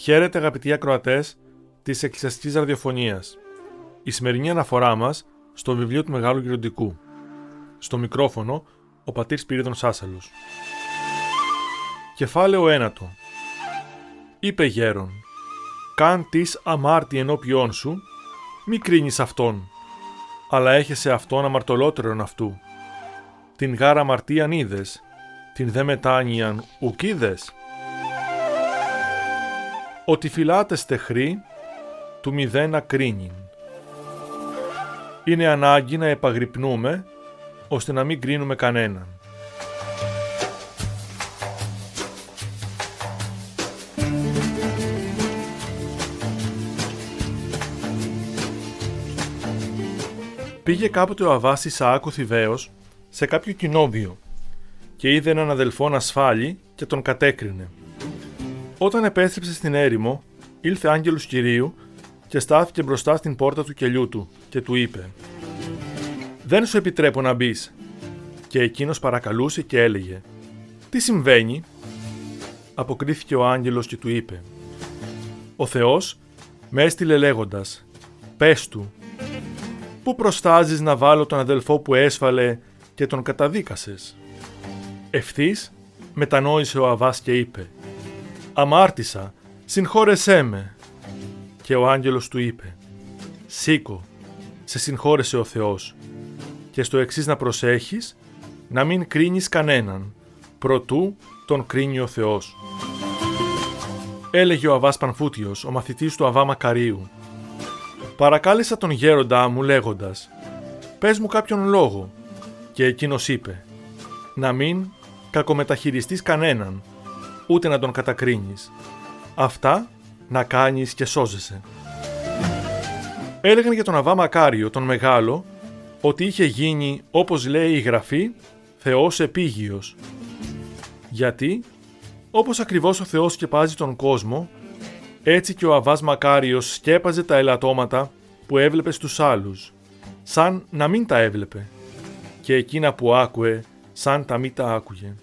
Χαίρετε αγαπητοί ακροατές της Εκκλησιαστικής Ραδιοφωνίας. Η σημερινή αναφορά μας στο βιβλίο του Μεγάλου Γεροντικού. Στο μικρόφωνο ο πατήρ Σπυρίδων Σάσαλος. Κεφάλαιο 1. Είπε γέρον, κάν της αμάρτη ενώπιόν σου, μη κρίνεις αυτόν, αλλά έχεσαι αυτόν αμαρτωλότερον αυτού. Την γάρα αμαρτίαν είδες, την δε μετάνοιαν ουκ είδες. Ότι φυλάτεστε χρή, του μηδέν ακρίνειν. Είναι ανάγκη να επαγρυπνούμε, ώστε να μην κρίνουμε κανέναν. Πήγε κάποτε ο Αββάς Ισαάκ ο Θηβαίος σε κάποιο κοινόβιο και είδε έναν αδελφό να ασφάλει και τον κατέκρινε. Όταν επέστρεψε στην έρημο, ήλθε άγγελος Κυρίου και στάθηκε μπροστά στην πόρτα του κελιού του και του είπε «Δεν σου επιτρέπω να μπεις». Και εκείνος παρακαλούσε και έλεγε «Τι συμβαίνει?» Αποκρίθηκε ο άγγελος και του είπε «Ο Θεός με έστειλε λέγοντας «Πες του, πού προστάζεις να βάλω τον αδελφό που έσφαλε και τον καταδίκασες?» Ευθύς μετανόησε ο Αββάς και είπε «Αμάρτησα, συγχώρεσέ με». Και ο άγγελος του είπε «Σήκω, σε συγχώρεσε ο Θεός και στο εξής να προσέχεις, να μην κρίνεις κανέναν, προτού τον κρίνει ο Θεός». Έλεγε ο Αββάς Πανφούτιος, ο μαθητής του Αββά Μακαρίου «Παρακάλεσα τον γέροντά μου λέγοντας «Πες μου κάποιον λόγο». Και εκείνος είπε «Να μην κακομεταχειριστείς κανέναν, ούτε να τον κατακρίνεις. Αυτά να κάνεις και σώζεσαι». Έλεγαν για τον Αββά Μακάριο, τον μεγάλο, ότι είχε γίνει, όπως λέει η Γραφή, Θεός επίγειος. Γιατί, όπως ακριβώς ο Θεός σκεπάζει τον κόσμο, έτσι και ο Αββάς Μακάριος σκέπαζε τα ελαττώματα που έβλεπε στους άλλους, σαν να μην τα έβλεπε, και εκείνα που άκουε, σαν τα μην τα άκουγε.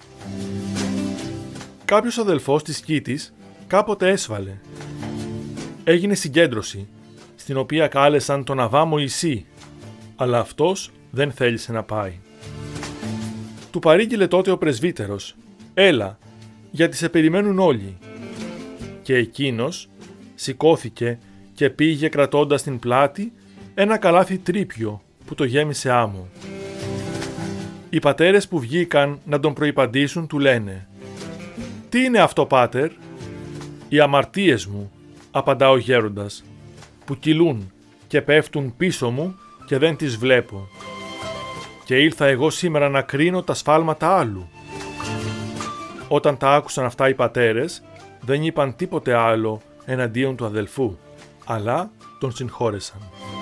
Κάποιος αδελφός της Κίτης κάποτε έσφαλε. Έγινε συγκέντρωση, στην οποία κάλεσαν τον Αββά Μωυσή, αλλά αυτός δεν θέλησε να πάει. Του παρήγγειλε τότε ο πρεσβύτερος «Έλα, γιατί σε περιμένουν όλοι». Και εκείνος σηκώθηκε και πήγε κρατώντας στην πλάτη ένα καλάθι τρίπιο που το γέμισε άμμο. Οι πατέρες που βγήκαν να τον προϋπαντήσουν του λένε «Τι είναι αυτό, πάτερ?» «Οι αμαρτίες μου», απαντά ο γέροντας, «που κυλούν και πέφτουν πίσω μου και δεν τις βλέπω. Και ήλθα εγώ σήμερα να κρίνω τα σφάλματα άλλου». Όταν τα άκουσαν αυτά οι πατέρες, δεν είπαν τίποτε άλλο εναντίον του αδελφού, αλλά τον συγχώρεσαν.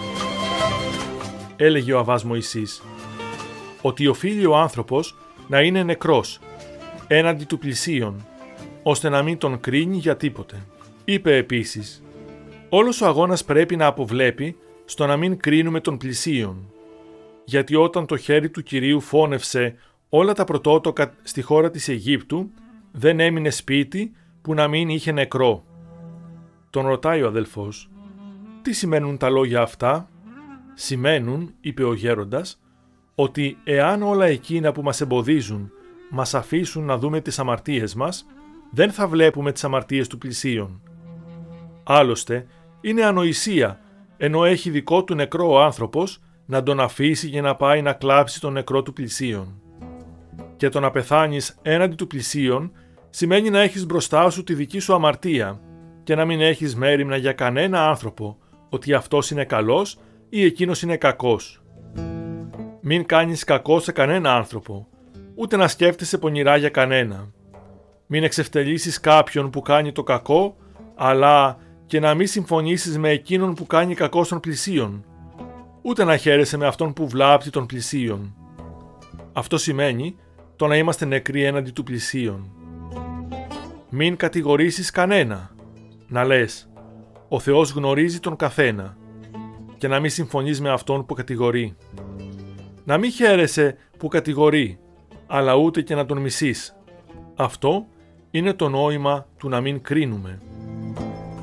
Έλεγε ο Αββάς Μωυσής ότι οφείλει ο άνθρωπος να είναι νεκρός έναντι του πλησίον, ώστε να μην τον κρίνει για τίποτε. Είπε επίσης «Όλος ο αγώνας πρέπει να αποβλέπει στο να μην κρίνουμε τον πλησίον, γιατί όταν το χέρι του Κυρίου φώνευσε όλα τα πρωτότοκα στη χώρα της Αιγύπτου, δεν έμεινε σπίτι που να μην είχε νεκρό». Τον ρωτάει ο αδελφός «Τι σημαίνουν τα λόγια αυτά?» «Σημαίνουν», είπε ο γέροντας, «ότι εάν όλα εκείνα που μας εμποδίζουν μας αφήσουν να δούμε τις αμαρτίες μας, δεν θα βλέπουμε τις αμαρτίες του πλησίον. Άλλωστε, είναι ανοησία, ενώ έχει δικό του νεκρό ο άνθρωπος, να τον αφήσει για να πάει να κλάψει τον νεκρό του πλησίον. Και το να πεθάνεις έναντι του πλησίον σημαίνει να έχεις μπροστά σου τη δική σου αμαρτία και να μην έχεις μέριμνα για κανένα άνθρωπο ότι αυτός είναι καλός ή εκείνος είναι κακός. Μην κάνεις κακό σε κανένα άνθρωπο, ούτε να σκέφτεσαι πονηρά για κανένα. Μην εξευτελίσεις κάποιον που κάνει το κακό, αλλά και να μην συμφωνήσεις με εκείνον που κάνει κακό στον πλησίον, ούτε να χαίρεσαι με αυτόν που βλάπτει τον πλησίον. Αυτό σημαίνει το να είμαστε νεκροί έναντι του πλησίον. Μην κατηγορήσεις κανένα, να λες «Ο Θεός γνωρίζει τον καθένα», και να μην συμφωνείς με αυτόν που κατηγορεί. Να μην χαίρεσαι που κατηγορεί, αλλά ούτε και να τον μισείς. Αυτό είναι το νόημα του να μην κρίνουμε.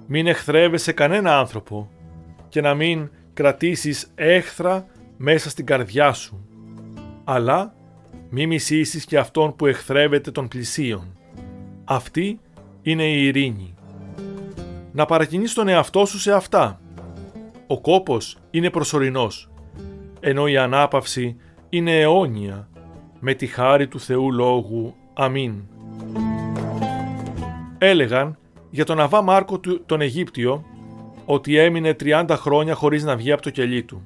μην εχθρεύεσαι κανένα άνθρωπο και να μην κρατήσεις έχθρα μέσα στην καρδιά σου, αλλά μη μισήσεις και αυτόν που εχθρεύεται των πλησίων. Αυτή είναι η ειρήνη. Να παρακινείς τον εαυτό σου σε αυτά. Ο κόπος είναι προσωρινός, ενώ η ανάπαυση είναι αιώνια, με τη χάρη του Θεού Λόγου. Αμήν. Έλεγαν για τον Αββά Μάρκο τον Αιγύπτιο ότι έμεινε 30 χρόνια χωρίς να βγει από το κελί του.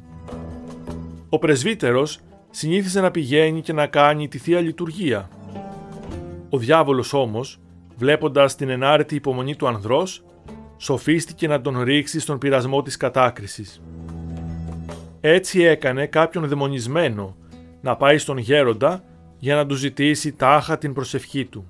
Ο πρεσβύτερος συνήθιζε να πηγαίνει και να κάνει τη Θεία Λειτουργία. Ο διάβολος όμως, βλέποντας την ενάρετη υπομονή του ανδρός, σοφίστηκε να τον ρίξει στον πειρασμό της κατάκρισης. Έτσι έκανε κάποιον δαιμονισμένο να πάει στον γέροντα για να του ζητήσει τάχα την προσευχή του.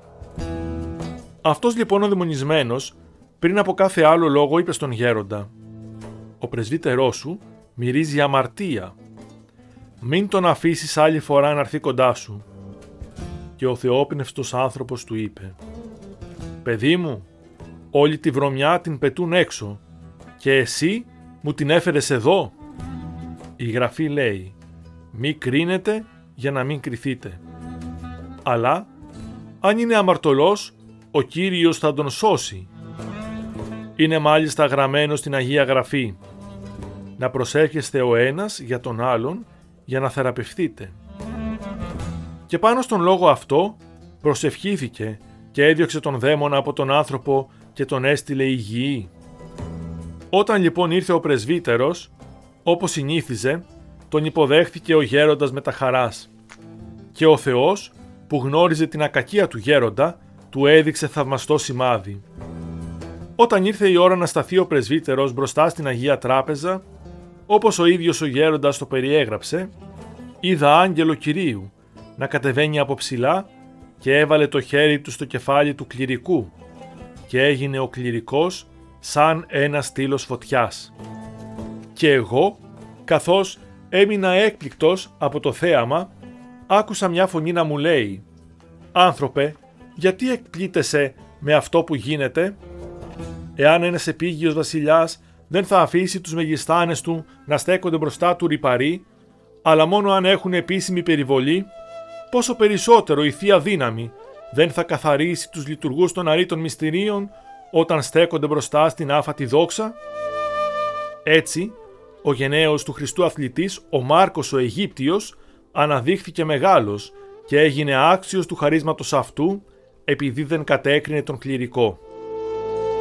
Αυτός λοιπόν ο δαιμονισμένος, πριν από κάθε άλλο λόγο, είπε στον γέροντα: «Ο πρεσβύτερός σου μυρίζει αμαρτία. Μην τον αφήσεις άλλη φορά να έρθει κοντά σου». Και ο θεόπνευστος άνθρωπος του είπε: «Παιδί μου, όλη τη βρωμιά την πετούν έξω και εσύ μου την έφερες εδώ». Η Γραφή λέει: «Μη κρίνετε για να μην κριθείτε». Αλλά αν είναι αμαρτωλός, ο Κύριος θα τον σώσει. Είναι μάλιστα γραμμένο στην Αγία Γραφή: να προσεύχεστε ο ένας για τον άλλον για να θεραπευθείτε. Και πάνω στον λόγο αυτό προσευχήθηκε και έδιωξε τον δαίμονα από τον άνθρωπο και τον έστειλε υγιή. Όταν λοιπόν ήρθε ο πρεσβύτερος, όπως συνήθιζε, τον υποδέχθηκε ο γέροντας με τα χαράς. Και ο Θεός, που γνώριζε την ακακία του γέροντα, του έδειξε θαυμαστό σημάδι. Όταν ήρθε η ώρα να σταθεί ο πρεσβύτερος μπροστά στην Αγία Τράπεζα, όπως ο ίδιος ο γέροντας το περιέγραψε, είδα άγγελο Κυρίου να κατεβαίνει από ψηλά και έβαλε το χέρι του στο κεφάλι του κληρικού και έγινε ο κληρικός σαν ένα στήλος φωτιάς. Και εγώ, καθώς έμεινα έκπληκτος από το θέαμα, άκουσα μια φωνή να μου λέει: «Άνθρωπε, γιατί εκπλήτεσαι με αυτό που γίνεται? Εάν ένας επίγειος βασιλιάς δεν θα αφήσει τους μεγιστάνες του να στέκονται μπροστά του ρυπαροί, αλλά μόνο αν έχουν επίσημη περιβολή, πόσο περισσότερο η Θεία Δύναμη δεν θα καθαρίσει τους λειτουργούς των αρήτων μυστηρίων όταν στέκονται μπροστά στην άφατη δόξα?» Έτσι, ο γενναίος του Χριστού αθλητής, ο Μάρκος ο Αιγύπτιος, αναδείχθηκε μεγάλος και έγινε άξιος του χαρίσματος αυτού, επειδή δεν κατέκρινε τον κληρικό.